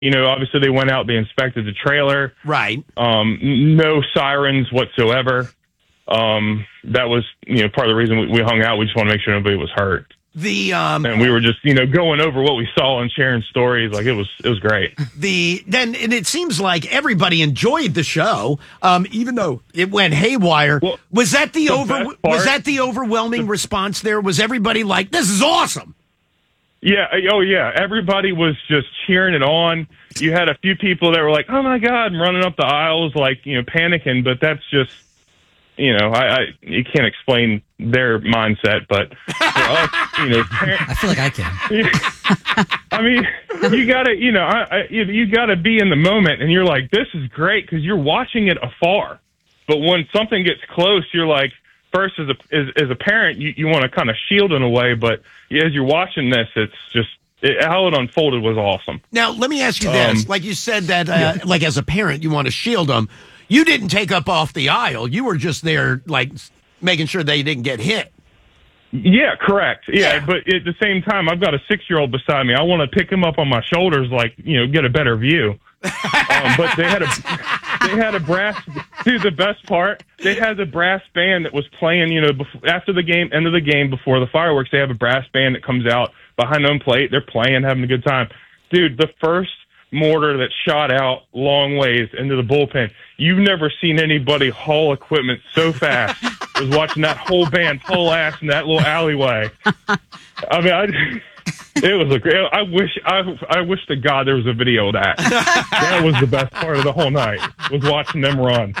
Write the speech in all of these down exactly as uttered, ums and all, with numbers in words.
You know, obviously they went out, they inspected the trailer. Right. Um, no sirens whatsoever. Um, that was, you know, part of the reason we, we hung out. We just want to make sure nobody was hurt. The um, and we were just, you know, going over what we saw and sharing stories. Like it was, it was great. The then, and it seems like everybody enjoyed the show, um, even though it went haywire. Well, was that the, the over? Was that the overwhelming the, response? There was everybody like, "This is awesome." Yeah. Oh, yeah. Everybody was just cheering it on. You had a few people that were like, "Oh my God," and running up the aisles, like, you know, panicking. But that's just, you know, I, I you can't explain their mindset, but for us, you know, parents, I feel like I can. I mean, you gotta, you know, I, I, you gotta be in the moment, and you're like, this is great because you're watching it afar. But when something gets close, you're like, first as a as, as a parent, you, you want to kind of shield in a way, but as you're watching this, it's just it, how it unfolded was awesome. Now, let me ask you this: um, like you said that, uh, yeah. like as a parent, you want to shield them. You didn't take up off the aisle. You were just there, like, making sure they didn't get hit. Yeah, correct. Yeah, yeah. But at the same time, I've got a six-year-old beside me. I want to pick him up on my shoulders, like, you know, get a better view. um, but they had a they had a brass. Dude, the best part, they had the brass band that was playing. You know, before, after the game, end of the game, before the fireworks, they have a brass band that comes out behind home plate. They're playing, having a good time. Dude, the first mortar that shot out long ways into the bullpen. You've never seen anybody haul equipment so fast. I was watching that whole band pull ass in that little alleyway. I mean, I, it was a great. I wish, I, I wish to God there was a video of that. That was the best part of the whole night. Was watching them run.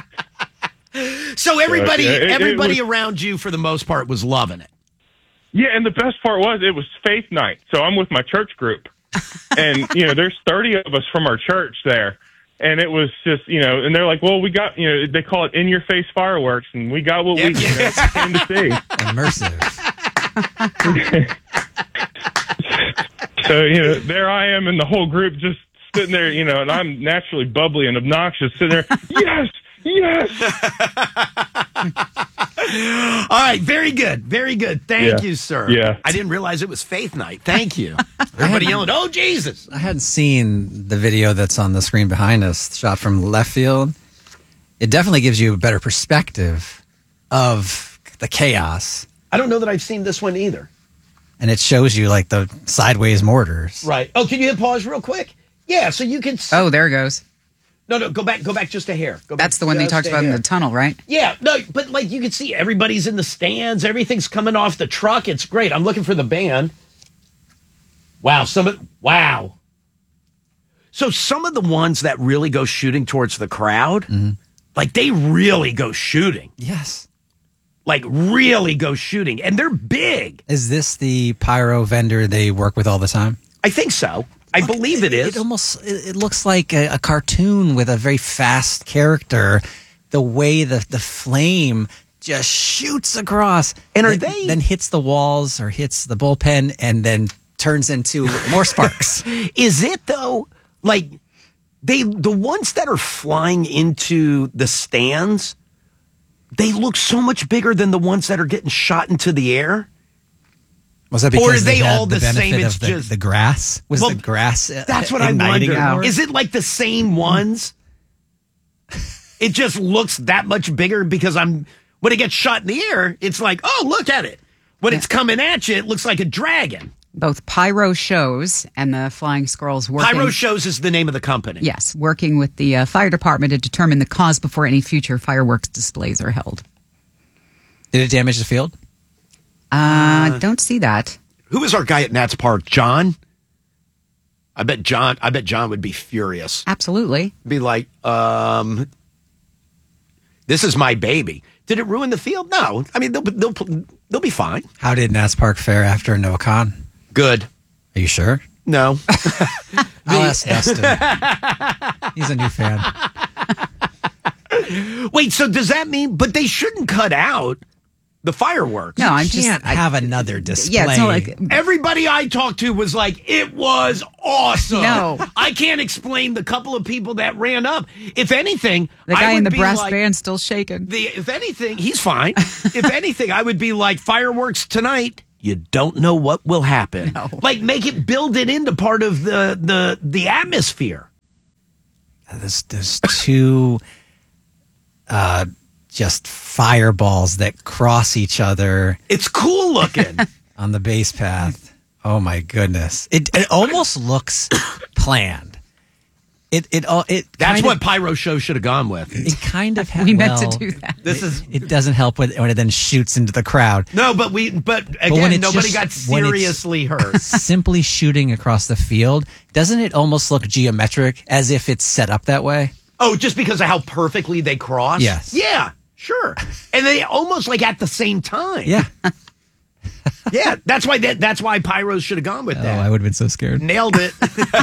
So everybody, uh, it, everybody it was, around you, for the most part, was loving it. Yeah, and the best part was it was faith night. So I'm with my church group. And, you know, there's thirty of us from our church there. And it was just, you know, and they're like, well, we got, you know, they call it in-your-face fireworks, and we got what yeah, we you know, came to see. Immersive. So, you know, there I am and the whole group just sitting there, you know, and I'm naturally bubbly and obnoxious, sitting there, yes, yes. All right, very good, very good. Thank yeah. you, sir. Yeah. I didn't realize it was faith night. Thank you. Everybody yelling, oh, Jesus. I hadn't seen the video that's on the screen behind us, shot from left field. It definitely gives you a better perspective of the chaos. I don't know that I've seen this one either. And it shows you, like, the sideways mortars. Right. Oh, can you hit pause real quick? Yeah, so you can see. Oh, there it goes. No, no, go back, go back just a hair. Go That's back the one they talked about hair. In the tunnel, right? Yeah, no, but like you can see everybody's in the stands. Everything's coming off the truck. It's great. I'm looking for the band. Wow, some of, wow. So some of the ones that really go shooting towards the crowd, mm-hmm. like they really go shooting. Yes. Like really go shooting. And they're big. Is this the pyro vendor they work with all the time? I think so. I Look, believe it, it is. It almost it looks like a, a cartoon with a very fast character. The way the, the flame just shoots across. And are then, they... Then hits the walls or hits the bullpen and then turns into more sparks. Is it, though, like, they the ones that are flying into the stands, they look so much bigger than the ones that are getting shot into the air? Was that because or are they, they all the, the same? Of it's the, just the grass. Was well, the grass? Uh, that's what I wonder. Is it like the same ones? It just looks that much bigger because I'm when it gets shot in the air, it's like, oh, look at it. When yeah. it's coming at you, it looks like a dragon. Both Pyro Shows and the Flying Squirrels working. Pyro Shows is the name of the company. Yes, working with the uh, fire department to determine the cause before any future fireworks displays are held. Did it damage the field? Uh, uh, don't see that. Who is our guy at Nats Park? John? I bet John I bet John would be furious. Absolutely. Be like, um, this is my baby. Did it ruin the field? No. I mean, they'll they'll they'll be fine. How did Nats Park fare after Noah Khan? Good. Are you sure? No. I'll ask Dustin. He's a new fan. Wait, so does that mean, but they shouldn't cut out the fireworks? No, I'm you just can't have I, another display. Yeah, it's not like everybody I talked to was like, it was awesome. No, I can't explain the couple of people that ran up. If anything, the guy I would in the be brass like, band still shaking. The if anything, he's fine. If anything, I would be like, fireworks tonight. You don't know what will happen. No. Like make it build it into part of the the the atmosphere. There's, there's two uh, just fireballs that cross each other. It's cool looking. On the base path. Oh, my goodness. It, it almost looks planned. It it all it. That's what of, Pyro Show should have gone with. It kind of ha- we meant well, to do that. This is It doesn't help when, when it then shoots into the crowd. no, but we but again, when it's nobody just- got when it's- seriously hurt. Simply shooting across the field, doesn't it almost look geometric, as if it's set up that way? Oh, just because of how perfectly they cross? Yes. Yeah, sure. And they almost like at the same time. Yeah. Yeah, that's why that, that's why Pyros should have gone with Oh, that. I would have been so scared. Nailed it.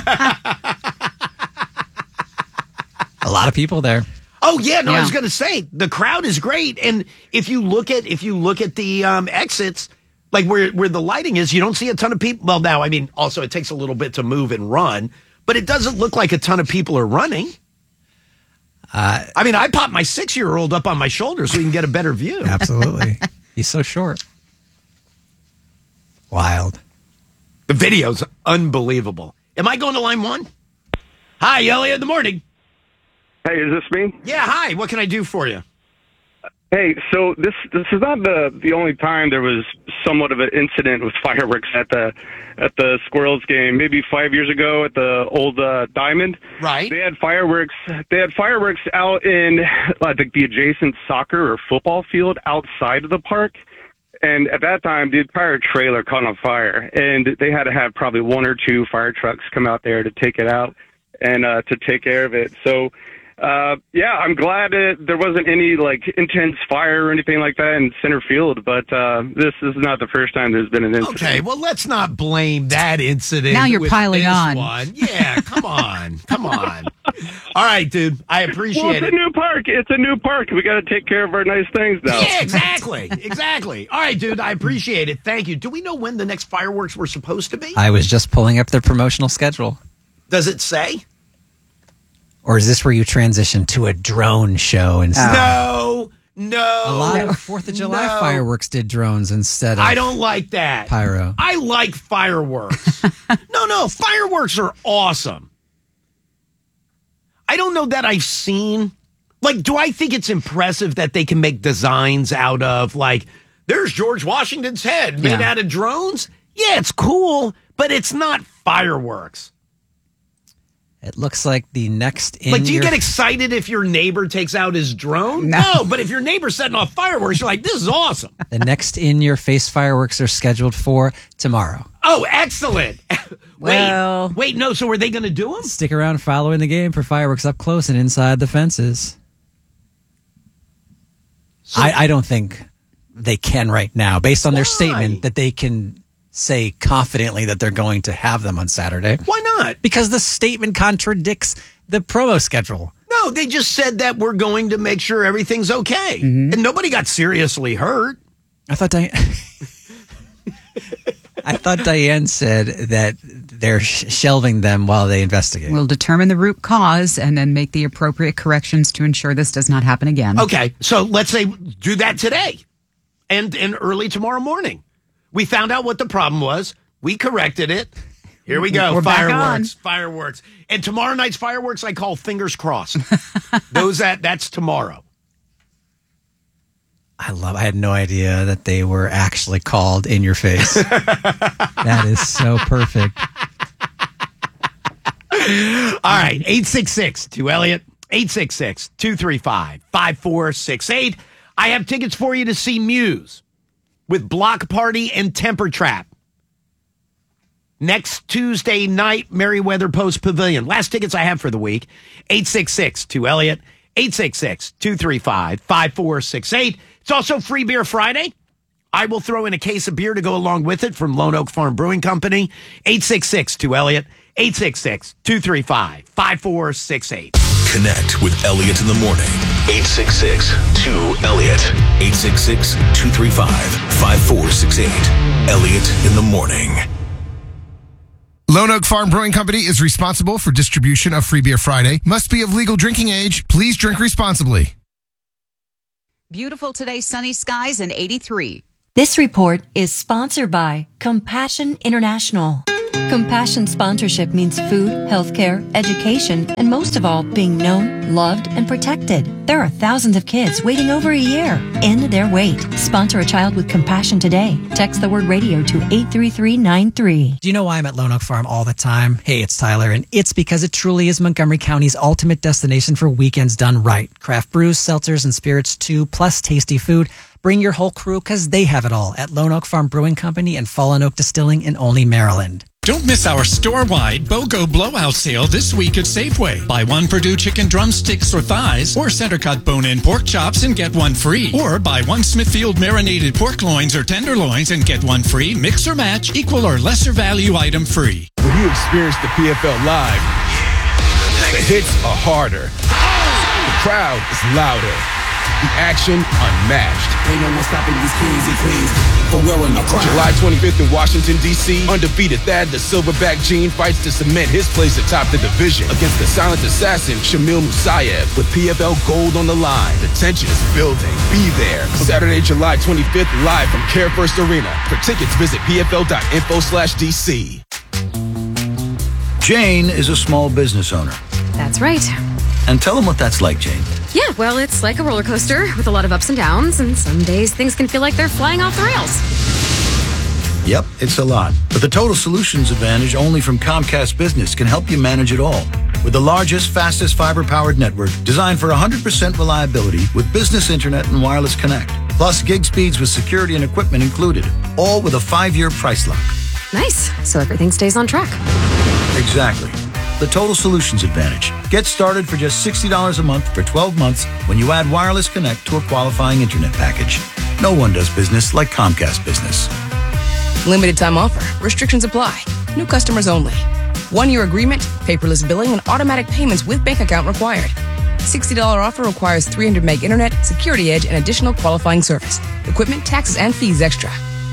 A lot of people there. Oh yeah, no, I Yeah. was going to say the crowd is great, and if you look at if you look at the um, exits, like where where the lighting is, you don't see a ton of people. Well, now I mean, also it takes a little bit to move and run, but it doesn't look like a ton of people are running. Uh, I mean, I popped my six year old up on my shoulder so we can get a better view. Absolutely. He's so short. Wild. The video's unbelievable. Am I going to line one? Hi, Elliot. In the morning. Hey, is this me? Yeah. Hi. What can I do for you? Hey, so this this is not the the only time there was somewhat of an incident with fireworks at the at the Squirrels game. Maybe five years ago at the old uh, Diamond. Right. They had fireworks. They had fireworks out in I think the adjacent soccer or football field outside of the park. And at that time, the entire trailer caught on fire, and they had to have probably one or two fire trucks come out there to take it out and uh, to take care of it. So. Uh, yeah, I'm glad it, there wasn't any like intense fire or anything like that in center field, but uh, this is not the first time there's been an incident. Okay, well, let's not blame that incident. Now you're with piling this on. One. Yeah, come on, come on. All right, dude, I appreciate Well, it's it. a new park. It's a new park. We got to take care of our nice things now. Yeah, exactly, exactly. All right, dude, I appreciate it. Thank you. Do we know when the next fireworks were supposed to be? I was just pulling up their promotional schedule. Does it say? Or is this where you transition to a drone show instead? No, no. A lot of Fourth of July no. fireworks did drones instead of I don't like that. pyro. I like fireworks. no, no, fireworks are awesome. I don't know that I've seen, like, do I think it's impressive that they can make designs out of, like, there's George Washington's head made Yeah. out of drones? Yeah, it's cool, but it's not fireworks. It looks like the next in Like, do you your get excited if your neighbor takes out his drone? No. No, but if your neighbor's setting off fireworks, you're like, this is awesome. the next in your face fireworks are scheduled for tomorrow. Oh, excellent. Well- wait, wait, no, so are they going to do them? Stick around following the game for fireworks up close and inside the fences. I, I don't think they can right now, based on their Why? statement that they can say confidently that they're going to have them on Saturday. Why not? Because the statement contradicts the promo schedule. No, they just said that we're going to make sure everything's okay. And nobody got seriously hurt. I thought Diane. I thought Diane said that they're sh- shelving them while they investigate. We'll determine the root cause and then make the appropriate corrections to ensure this does not happen again. Okay, so let's say do that today and, and early tomorrow morning. We found out what the problem was. We corrected it. Here we go. We're back on. Fireworks. Fireworks. And tomorrow night's fireworks I call fingers crossed. Those that that's tomorrow. I love. I had no idea that they were actually called in your face. That is so perfect. All right, eight six six two Elliot, eight six six two three five five four six eight. I have tickets for you to see Muse with Block Party and Temper Trap. Next Tuesday night, Merriweather Post Pavilion. Last tickets I have for the week, eight six six two Elliot, eight six six two three five five four six eight. It's also Free Beer Friday. I will throw in a case of beer to go along with it from Lone Oak Farm Brewing Company, eight six six two Elliot, eight six six two three five five four six eight. Connect with Elliot in the morning. eight six six two Elliot. eight six six two three five five four six eight. Elliot in the morning. Lone Oak Farm Brewing Company is responsible for distribution of Free Beer Friday. Must be of legal drinking age. Please drink responsibly. Beautiful today, sunny skies and eighty-three. This report is sponsored by Compassion International. Compassion sponsorship means food, healthcare, education, and most of all, being known, loved, and protected. There are thousands of kids waiting over a year. End their wait. Sponsor a child with compassion today. Text the word radio to eight three three nine three. Do you know why I'm at Lone Oak Farm all the time? Hey, it's Tyler, and it's because it truly is Montgomery County's ultimate destination for weekends done right. Craft brews, seltzers, and spirits too, plus tasty food. Bring your whole crew because they have it all at Lone Oak Farm Brewing Company and Fallen Oak Distilling in Olney, Maryland. Don't miss our store-wide BOGO blowout sale this week at Safeway. Buy one Purdue chicken drumsticks or thighs, or center-cut bone-in pork chops and get one free. Or buy one Smithfield marinated pork loins or tenderloins and get one free. Mix or match, equal or lesser value item free. When you experience the P F L live, the hits are harder. The crowd is louder. The action unmatched. Ain't no one stopping these kings and queens from wearing the crown. July twenty-fifth in Washington, D C, undefeated Thad the Silverback Gene fights to cement his place atop the division against the silent assassin Shamil Musayev with P F L gold on the line. The tension is building. Be there. Saturday, July twenty-fifth, live from Care First Arena. For tickets, visit pfl.info slash DC. Jane is a small business owner. That's right. And tell them what that's like, Jane. Yeah, well, it's like a roller coaster with a lot of ups and downs, and some days things can feel like they're flying off the rails. Yep, it's a lot. But the Total Solutions Advantage only from Comcast Business can help you manage it all. With the largest, fastest fiber-powered network designed for one hundred percent reliability with business internet and wireless connect. Plus gig speeds with security and equipment included. All with a five-year price lock. Nice. So everything stays on track. Exactly. The Total Solutions Advantage. Get started for just sixty dollars a month for twelve months when you add Wireless Connect to a qualifying internet package. No one does business like Comcast Business. Limited time offer. Restrictions apply. New customers only. One-year agreement, paperless billing, and automatic payments with bank account required. sixty dollars offer requires three hundred meg internet, security edge, and additional qualifying service. Equipment, taxes, and fees extra.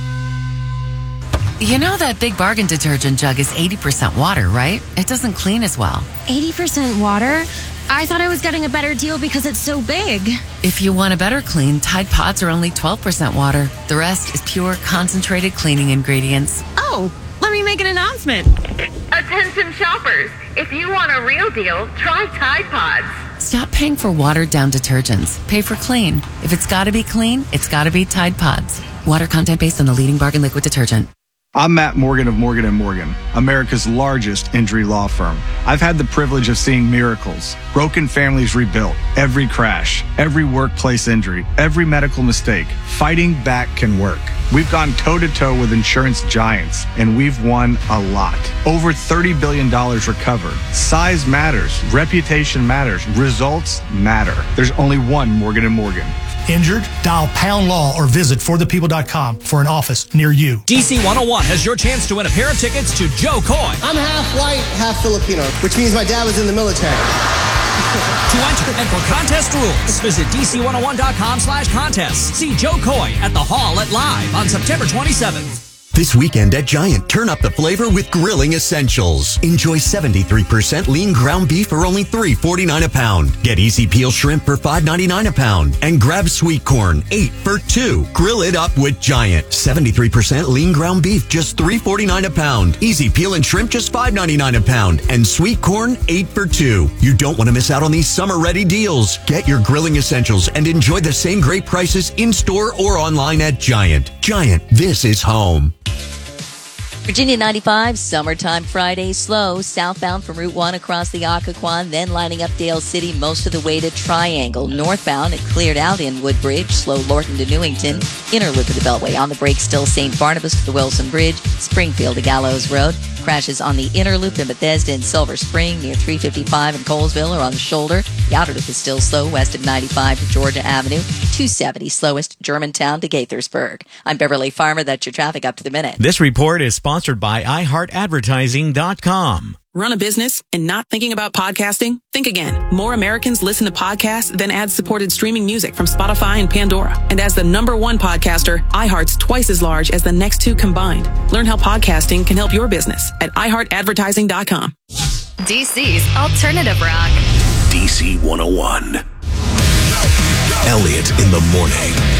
You know that Big Bargain detergent jug is eighty percent water, right? It doesn't clean as well. eighty percent water? I thought I was getting a better deal because it's so big. If you want a better clean, Tide Pods are only twelve percent water. The rest is pure, concentrated cleaning ingredients. Oh, let me make an announcement. Attention shoppers, if you want a real deal, try Tide Pods. Stop paying for watered-down detergents. Pay for clean. If it's gotta be clean, it's gotta be Tide Pods. Water content based on the leading bargain liquid detergent. I'm Matt Morgan of Morgan and Morgan, America's largest injury law firm. I've had the privilege of seeing miracles, broken families rebuilt, every crash, every workplace injury, every medical mistake. Fighting back can work. We've gone toe-to-toe with insurance giants, and we've won a lot. Over thirty billion dollars recovered. Size matters. Reputation matters. Results matter. There's only one Morgan and Morgan. Injured? Dial Pound Law or visit for the people dot com for an office near you. D C one oh one has your chance to win a pair of tickets to Joe Coy. I'm half white, half Filipino, which means my dad was in the military. To enter and for contest rules, visit D C one oh one dot com slash contest. See Joe Coy at the Hall at Live on September twenty-seventh. This weekend at Giant, turn up the flavor with Grilling Essentials. Enjoy seventy-three percent lean ground beef for only three forty-nine a pound. Get easy peel shrimp for five ninety-nine a pound. And grab sweet corn, eight for two. Grill it up with Giant. seventy-three percent lean ground beef, just three forty-nine a pound. Easy peel and shrimp, just five ninety-nine a pound. And sweet corn, eight for two. You don't want to miss out on these summer-ready deals. Get your Grilling Essentials and enjoy the same great prices in-store or online at Giant. Giant, this is home. Virginia ninety-five, summertime Friday, slow, southbound from Route one across the Occoquan, then lining up Dale City most of the way to Triangle. Northbound, it cleared out in Woodbridge, slow Lorton to Newington, inner loop of the Beltway. On the brakes, still Saint Barnabas to the Wilson Bridge, Springfield to Gallows Road. Crashes on the inner loop in Bethesda and Silver Spring near three fifty-five in Colesville or on the shoulder. The outer loop is still slow west of ninety-five to Georgia Avenue. two seventy slowest Germantown to Gaithersburg. I'm Beverly Farmer. That's your traffic up to the minute. This report is sponsored by i heart advertising dot com. Run a business and not thinking about podcasting? Think again. More Americans listen to podcasts than ad-supported streaming music from Spotify and Pandora. And as the number one podcaster, iHeart's twice as large as the next two combined. Learn how podcasting can help your business at i heart advertising dot com. D C's Alternative Rock. D C one oh one. Elliott in the morning.